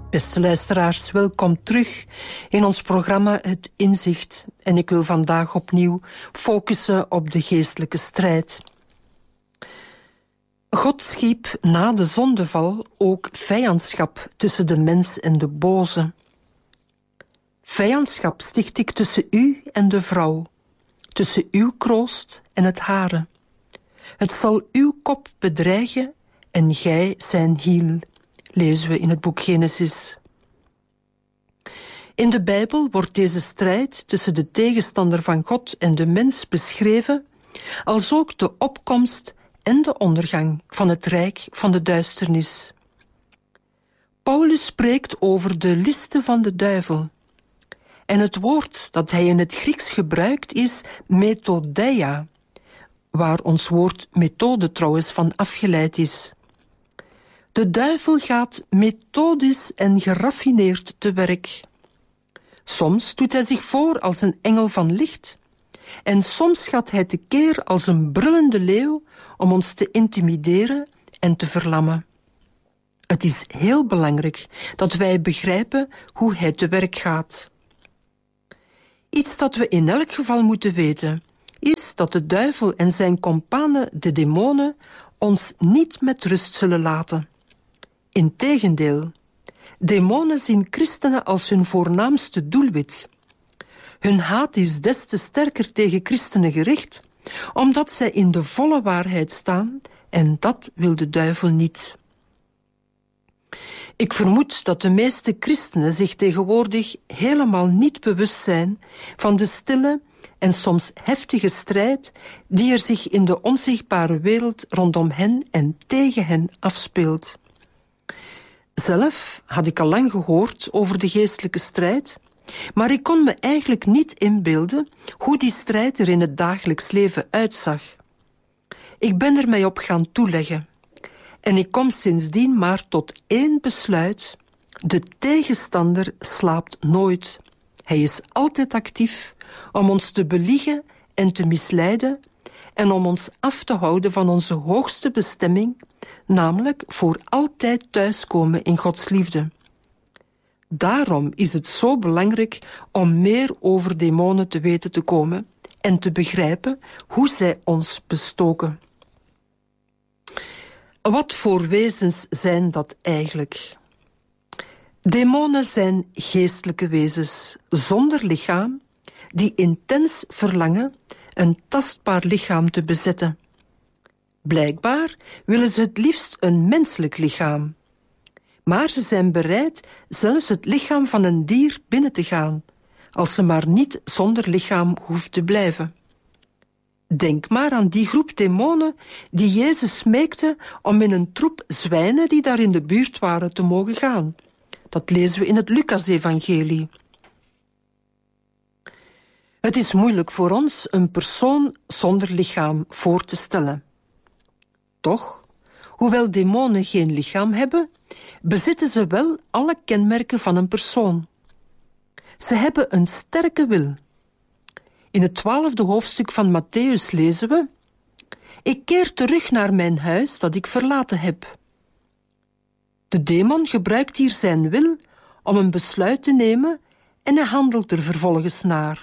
Beste luisteraars, welkom terug in ons programma Het Inzicht. En ik wil vandaag opnieuw focussen op de geestelijke strijd. God schiep na de zondeval ook vijandschap tussen de mens en de boze. Vijandschap sticht ik tussen u en de vrouw, tussen uw kroost en het hare. Het zal uw kop bedreigen en gij zijn hiel, lezen we in het boek Genesis. In de Bijbel wordt deze strijd tussen de tegenstander van God en de mens beschreven, als ook de opkomst en de ondergang van het rijk van de duisternis. Paulus spreekt over de listen van de duivel. En het woord dat hij in het Grieks gebruikt is methodeia, waar ons woord methode trouwens van afgeleid is. De duivel gaat methodisch en geraffineerd te werk. Soms doet hij zich voor als een engel van licht, en soms gaat hij tekeer als een brullende leeuw om ons te intimideren en te verlammen. Het is heel belangrijk dat wij begrijpen hoe hij te werk gaat. Iets dat we in elk geval moeten weten, is dat de duivel en zijn kompanen, de demonen, ons niet met rust zullen laten. Integendeel, demonen zien christenen als hun voornaamste doelwit. Hun haat is des te sterker tegen christenen gericht, omdat zij in de volle waarheid staan, en dat wil de duivel niet. Ik vermoed dat de meeste christenen zich tegenwoordig helemaal niet bewust zijn van de stille en soms heftige strijd die er zich in de onzichtbare wereld rondom hen en tegen hen afspeelt. Zelf had ik al lang gehoord over de geestelijke strijd, maar ik kon me eigenlijk niet inbeelden hoe die strijd er in het dagelijks leven uitzag. Ik ben er mij op gaan toeleggen en ik kom sindsdien maar tot één besluit: de tegenstander slaapt nooit. Hij is altijd actief om ons te beliegen en te misleiden en om ons af te houden van onze hoogste bestemming, namelijk voor altijd thuiskomen in Gods liefde. Daarom is het zo belangrijk om meer over demonen te weten te komen en te begrijpen hoe zij ons bestoken. Wat voor wezens zijn dat eigenlijk? Demonen zijn geestelijke wezens zonder lichaam die intens verlangen een tastbaar lichaam te bezetten. Blijkbaar willen ze het liefst een menselijk lichaam. Maar ze zijn bereid zelfs het lichaam van een dier binnen te gaan, als ze maar niet zonder lichaam hoeft te blijven. Denk maar aan die groep demonen die Jezus smeekte om in een troep zwijnen die daar in de buurt waren te mogen gaan. Dat lezen we in het Lucas-evangelie. Het is moeilijk voor ons een persoon zonder lichaam voor te stellen. Toch, hoewel demonen geen lichaam hebben, bezitten ze wel alle kenmerken van een persoon. Ze hebben een sterke wil. In het 12e hoofdstuk van Mattheüs lezen we: ik keer terug naar mijn huis dat ik verlaten heb. De demon gebruikt hier zijn wil om een besluit te nemen en hij handelt er vervolgens naar.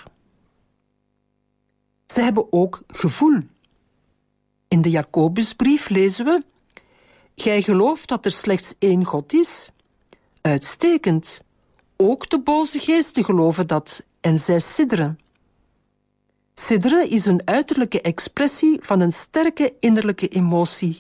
Ze hebben ook gevoel. In de Jacobusbrief lezen we: gij gelooft dat er slechts één God is? Uitstekend. Ook de boze geesten geloven dat en zij sidderen. Sidderen is een uiterlijke expressie van een sterke innerlijke emotie.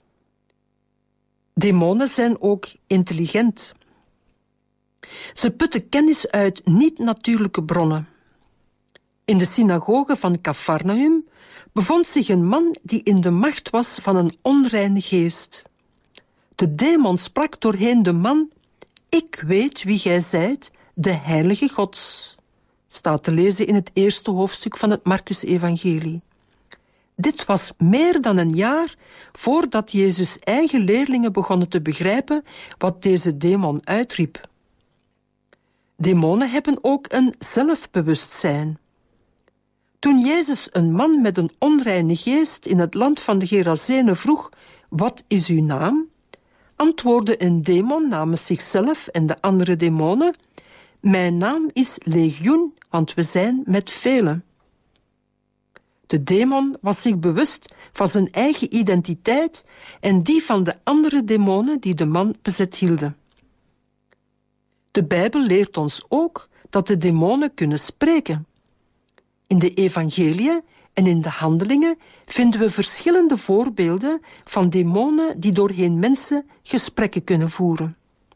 Demonen zijn ook intelligent. Ze putten kennis uit niet-natuurlijke bronnen. In de synagoge van Capharnaüm bevond zich een man die in de macht was van een onreine geest. De demon sprak doorheen de man: ik weet wie gij zijt, de heilige Gods. Staat te lezen in het 1e hoofdstuk van het Marcus-evangelie. Dit was meer dan een jaar voordat Jezus' eigen leerlingen begonnen te begrijpen wat deze demon uitriep. Demonen hebben ook een zelfbewustzijn. Toen Jezus een man met een onreine geest in het land van de Gerazenen vroeg: wat is uw naam? antwoordde een demon namens zichzelf en de andere demonen: mijn naam is Legioen, want we zijn met velen. De demon was zich bewust van zijn eigen identiteit en die van de andere demonen die de man bezet hielden. De Bijbel leert ons ook dat de demonen kunnen spreken. In de evangeliën en in de handelingen vinden we verschillende voorbeelden van demonen die doorheen mensen gesprekken kunnen voeren.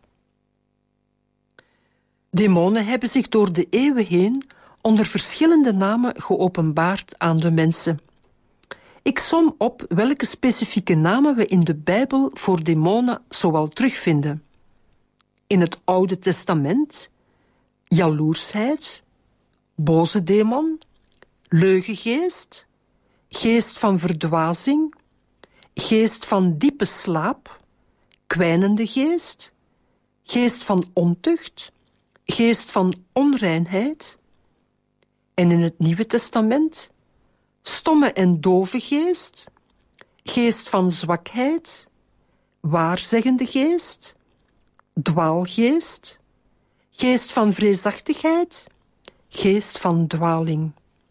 Demonen hebben zich door de eeuwen heen onder verschillende namen geopenbaard aan de mensen. Ik som op welke specifieke namen we in de Bijbel voor demonen zoal terugvinden. In het Oude Testament: jaloersheid, boze demon, leugengeest, geest van verdwazing, geest van diepe slaap, kwijnende geest, geest van ontucht, geest van onreinheid. En in het Nieuwe Testament: stomme en dove geest, geest van zwakheid, waarzeggende geest, dwaalgeest, geest van vreesachtigheid, geest van dwaling.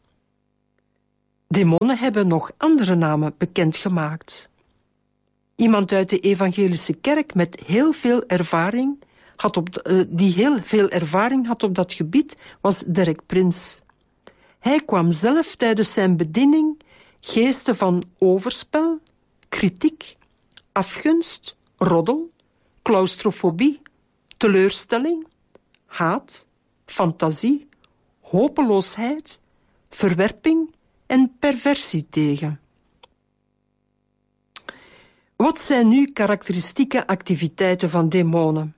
Demonen hebben nog andere namen bekendgemaakt. Iemand uit de evangelische kerk met heel veel ervaring die heel veel ervaring had op dat gebied, was Derek Prince. Hij kwam zelf tijdens zijn bediening geesten van overspel, kritiek, afgunst, roddel, claustrofobie, teleurstelling, haat, fantasie, hopeloosheid, verwerping en perversie tegen. Wat zijn nu karakteristieke activiteiten van demonen?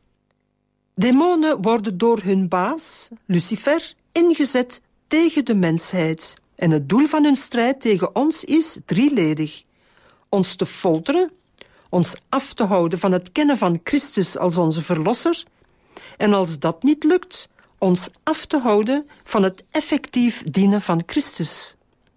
Demonen worden door hun baas, Lucifer, ingezet tegen de mensheid. En het doel van hun strijd tegen ons is drieledig: ons te folteren, ons af te houden van het kennen van Christus als onze verlosser, en als dat niet lukt, ons af te houden van het effectief dienen van Christus.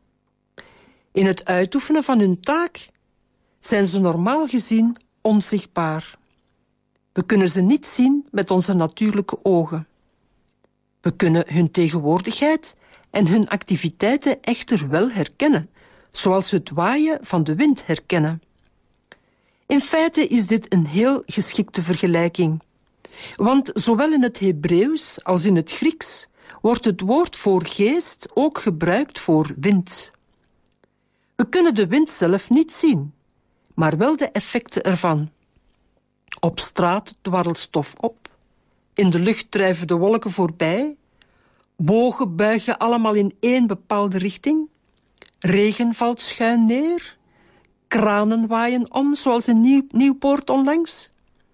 In het uitoefenen van hun taak zijn ze normaal gezien onzichtbaar. We kunnen ze niet zien met onze natuurlijke ogen. We kunnen hun tegenwoordigheid en hun activiteiten echter wel herkennen, zoals we het waaien van de wind herkennen. In feite is dit een heel geschikte vergelijking. Want zowel in het Hebreeuws als in het Grieks wordt het woord voor geest ook gebruikt voor wind. We kunnen de wind zelf niet zien, maar wel de effecten ervan. Op straat dwarrelt stof op, in de lucht drijven de wolken voorbij, bogen buigen allemaal in één bepaalde richting, regen valt schuin neer, kranen waaien om, zoals in Nieuwpoort onlangs.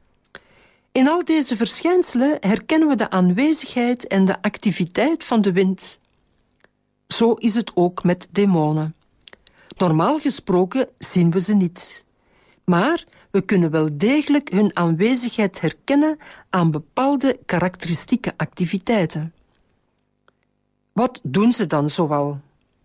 In al deze verschijnselen herkennen we de aanwezigheid en de activiteit van de wind. Zo is het ook met demonen. Normaal gesproken zien we ze niet, maar we kunnen wel degelijk hun aanwezigheid herkennen aan bepaalde karakteristieke activiteiten. Wat doen ze dan zoal?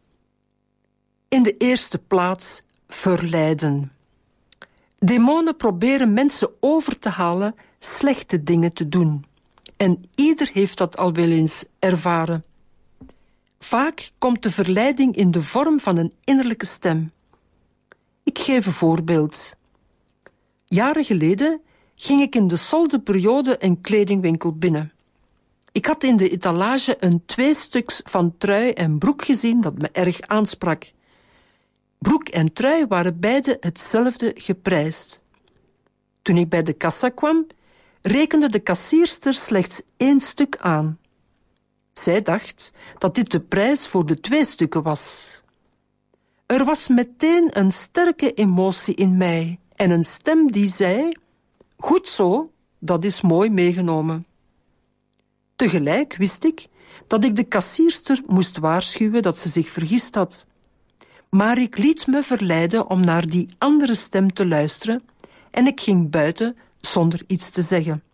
In de eerste plaats verleiden. Demonen proberen mensen over te halen slechte dingen te doen. En ieder heeft dat al wel eens ervaren. Vaak komt de verleiding in de vorm van een innerlijke stem. Ik geef een voorbeeld. Jaren geleden ging ik in de soldeperiode een kledingwinkel binnen. Ik had in de etalage een 2-stuks van trui en broek gezien dat me erg aansprak. Broek en trui waren beide hetzelfde geprijsd. Toen ik bij de kassa kwam, rekende de kassierster slechts 1 stuk aan. Zij dacht dat dit de prijs voor de 2 stukken was. Er was meteen een sterke emotie in mij en een stem die zei: goed zo, dat is mooi meegenomen. Tegelijk wist ik dat ik de kassierster moest waarschuwen dat ze zich vergist had. Maar ik liet me verleiden om naar die andere stem te luisteren en ik ging buiten zonder iets te zeggen.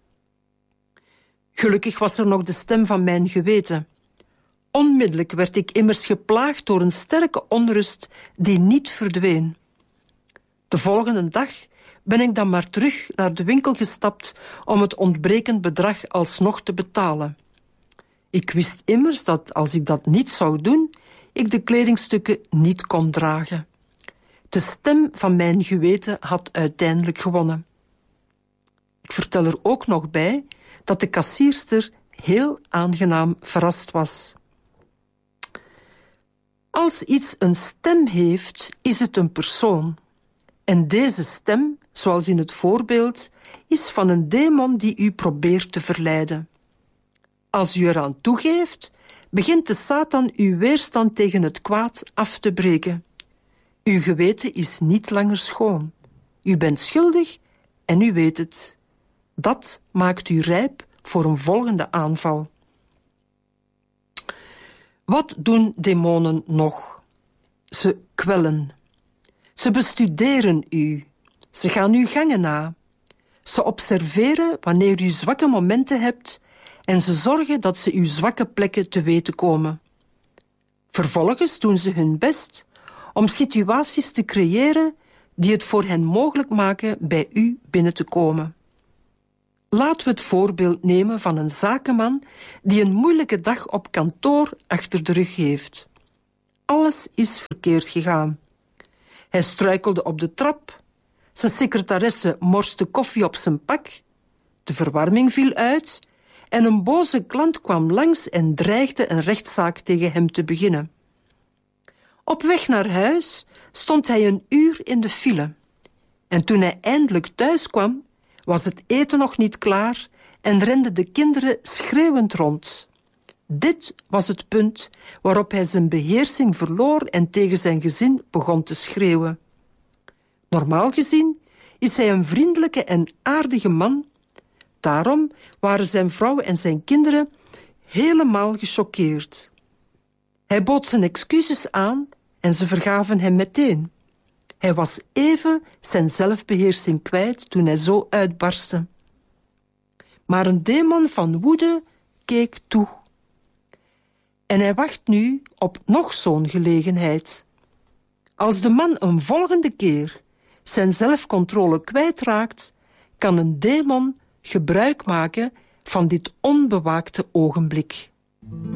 Gelukkig was er nog de stem van mijn geweten. Onmiddellijk werd ik immers geplaagd door een sterke onrust die niet verdween. De volgende dag ben ik dan maar terug naar de winkel gestapt om het ontbrekend bedrag alsnog te betalen. Ik wist immers dat als ik dat niet zou doen, ik de kledingstukken niet kon dragen. De stem van mijn geweten had uiteindelijk gewonnen. Ik vertel er ook nog bij dat de kassierster heel aangenaam verrast was. Als iets een stem heeft, is het een persoon. En deze stem, zoals in het voorbeeld, is van een demon die u probeert te verleiden. Als u eraan toegeeft, begint de Satan uw weerstand tegen het kwaad af te breken. Uw geweten is niet langer schoon. U bent schuldig en u weet het. Dat maakt u rijp voor een volgende aanval. Wat doen demonen nog? Ze kwellen. Ze bestuderen u. Ze gaan uw gangen na. Ze observeren wanneer u zwakke momenten hebt en ze zorgen dat ze uw zwakke plekken te weten komen. Vervolgens doen ze hun best om situaties te creëren die het voor hen mogelijk maken bij u binnen te komen. Laten we het voorbeeld nemen van een zakenman die een moeilijke dag op kantoor achter de rug heeft. Alles is verkeerd gegaan. Hij struikelde op de trap, zijn secretaresse morste koffie op zijn pak, de verwarming viel uit en een boze klant kwam langs en dreigde een rechtszaak tegen hem te beginnen. Op weg naar huis stond hij een uur in de file. En toen hij eindelijk thuis kwam, was het eten nog niet klaar en renden de kinderen schreeuwend rond. Dit was het punt waarop hij zijn beheersing verloor en tegen zijn gezin begon te schreeuwen. Normaal gezien is hij een vriendelijke en aardige man. Daarom waren zijn vrouw en zijn kinderen helemaal gechoqueerd. Hij bood zijn excuses aan en ze vergaven hem meteen. Hij was even zijn zelfbeheersing kwijt toen hij zo uitbarstte. Maar een demon van woede keek toe. En hij wacht nu op nog zo'n gelegenheid. Als de man een volgende keer zijn zelfcontrole kwijtraakt, kan een demon gebruik maken van dit onbewaakte ogenblik.